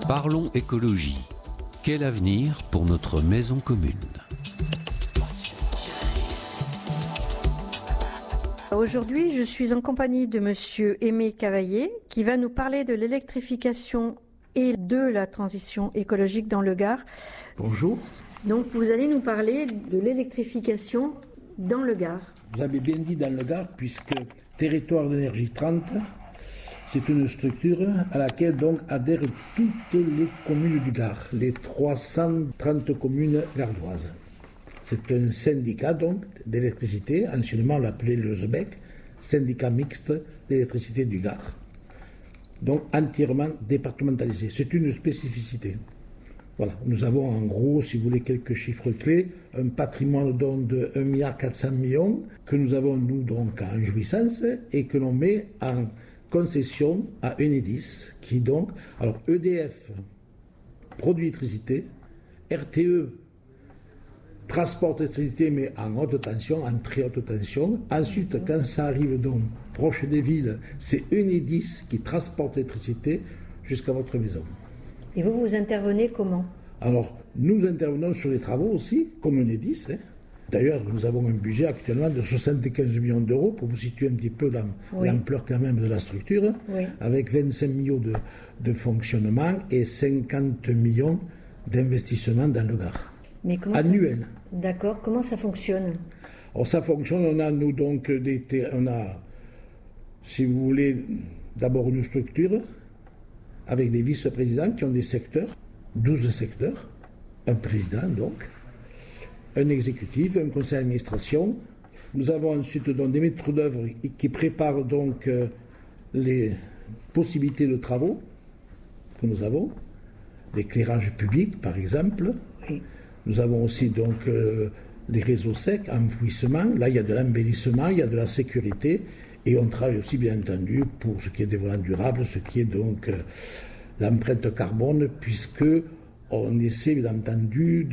Parlons écologie. Quel avenir pour notre maison commune ? Aujourd'hui, je suis en compagnie de Monsieur Aimé Cavaillé qui va nous parler de l'électrification et de la transition écologique dans le Gard. Bonjour. Donc vous allez nous parler de l'électrification dans le Gard. Vous avez bien dit dans le Gard, puisque Territoire d'énergie 30, c'est une structure à laquelle donc adhèrent toutes les communes du Gard, les 330 communes gardoises. C'est un syndicat donc d'électricité, anciennement on l'appelait le SBEC, syndicat mixte d'électricité du Gard. Donc entièrement départementalisé. C'est une spécificité. Voilà, nous avons en gros, si vous voulez, quelques chiffres clés, un patrimoine donc de 1,4 milliard que nous avons nous donc en jouissance et que l'on met en concession à Enedis, qui donc, alors EDF produit l'électricité, RTE transporte l'électricité mais en haute tension, en très haute tension. Ensuite, quand ça arrive donc proche des villes, c'est Enedis qui transporte l'électricité jusqu'à votre maison. Et vous intervenez comment ? Alors, nous intervenons sur les travaux aussi, comme Enedis. D'ailleurs, nous avons un budget actuellement de 75 millions d'euros, pour vous situer un petit peu l'ampleur quand même de la structure, avec 25 millions de fonctionnement et 50 millions d'investissement dans le Gard. Mais comment annuel. D'accord, comment ça fonctionne ? Alors ça fonctionne, on a nous donc si vous voulez, d'abord une structure avec des vice-présidents qui ont des secteurs, 12 secteurs, un président donc, un exécutif, un conseil d'administration. Nous avons ensuite donc des maîtres d'œuvre qui préparent donc les possibilités de travaux que nous avons, l'éclairage public par exemple. Oui. Nous avons aussi donc les réseaux secs, enfouissement. Là, il y a de l'embellissement, il y a de la sécurité. Et on travaille aussi, bien entendu, pour ce qui est développement durable, ce qui est donc l'empreinte carbone, puisque on essaie, bien entendu,